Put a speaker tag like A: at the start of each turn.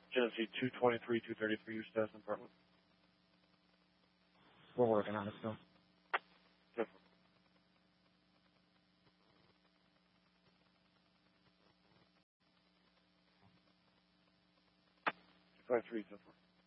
A: Genesee 223, 233, your status and apartment.
B: We're working on it still.
A: Different. 253, different.